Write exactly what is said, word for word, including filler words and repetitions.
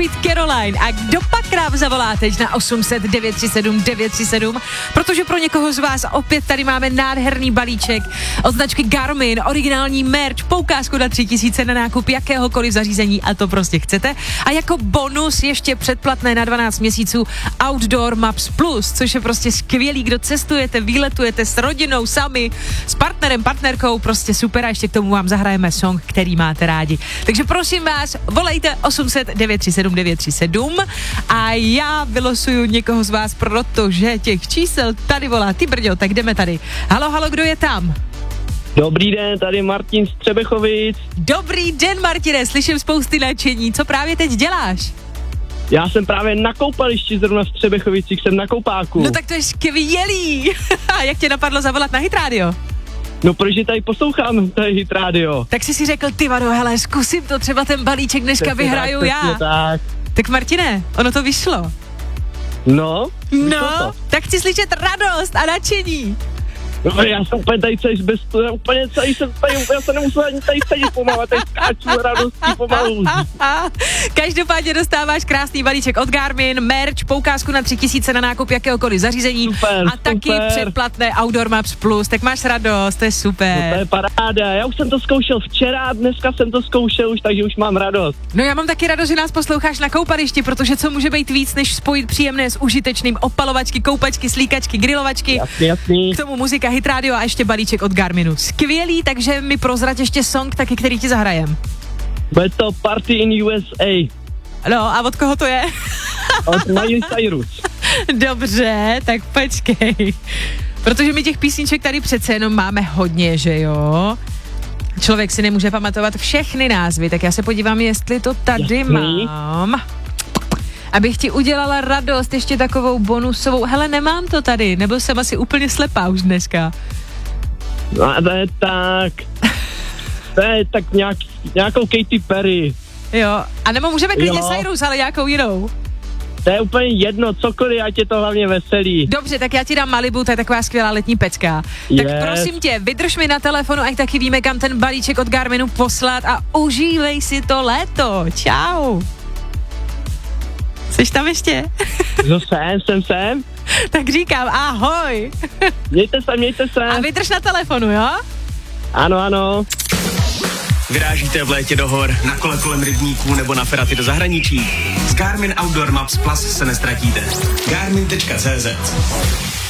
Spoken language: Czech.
Sweet Caroline. A kdo pak nám zavolá teď na osm set devět tři sedm devět tři sedm, protože pro někoho z vás opět tady máme nádherný balíček od značky Garmin, originální merch, poukázku na tři tisíce na nákup jakéhokoliv zařízení a to prostě chcete. A jako bonus ještě předplatné na dvanáct měsíců Outdoor Maps Plus, což je prostě skvělý, kdo cestujete, výletujete s rodinou, sami, s partnerem, partnerkou, prostě super a ještě k tomu vám zahrajeme song, který máte rádi. Takže prosím vás, volejte osm set devět tři sedm devět tři sedm a já vylosuju někoho z vás, protože těch čísel tady volá. Ty brďo, tak jdeme tady. Halo, halo, kdo je tam? Dobrý den, tady Martin z Třebechovic. Dobrý den, Martine, slyším spousty nadšení. Co právě teď děláš? Já jsem právě na koupališti, zrovna v Třebechovicích, jsem na koupáku. No tak to je skvělý. Jak tě napadlo zavolat na Hit Radio? No, protože tady poslouchám tady Hit Radio. Tak jsi si řekl, ty vado, hele, zkusím to, třeba ten balíček dneska přesně vyhraju tak, já. Tak. tak Martine, ono to vyšlo. No. No, tak chci slyšet radost a nadšení. No, já jsem úplně tady celý bez toho, úplně celý jsem tady, já se nemusel ani tady sedět pomalu, tady skáču radostí pomalu. Každopádně dostáváš krásný balíček od Garmin, merch, poukázku na tři tisíce na nákup jakéhokoliv zařízení super, a taky super. předplatné Outdoor Maps Plus, tak máš radost, to je super. No, to je paráda, já už jsem to zkoušel včera, dneska jsem to zkoušel už, takže už mám radost. No já mám taky radost, že nás posloucháš na koupališti, protože co může být víc, než spojit příjemné s užitečným, opalovačky, koupačky, slíkačky, grilovačky. Jasný, jasný. K tomu muzika Hit Radio a ještě balíček od Garminu. Skvělý, takže mi prozrať ještě song taky, který ti zahrajem. Bude to Party in U S A. No a od koho to je? Od Miley Cyrus. Dobře, tak počkej. Protože my těch písniček tady přece jenom máme hodně, že jo? Člověk si nemůže pamatovat všechny názvy, tak já se podívám, jestli to tady Jasný. mám. Abych ti udělala radost, ještě takovou bonusovou. Hele, nemám to tady, nebo jsem asi úplně slepá už dneska. No a to je tak. To je tak nějak, nějakou Katy Perry. Jo, a nebo můžeme klidně Cyrus, ale nějakou jinou. To je úplně jedno, cokoliv, ať je to hlavně veselý. Dobře, tak já ti dám Malibu, to je taková skvělá letní pecka. Yes. Tak prosím tě, vydrž mi na telefonu, ať taky víme, kam ten balíček od Garminu poslat a užívej si to léto. Čau. Jsi tam ještě? No jsem, jsem, jsem. Tak říkám, ahoj. Mějte se, mějte se. A vydrž na telefonu, jo? Ano, ano. Vyrážíte v létě do hor, na kole kolem rybníků nebo na feraty do zahraničí? S Garmin Outdoor Maps Plus se nestratíte. Garmin tečka cé zet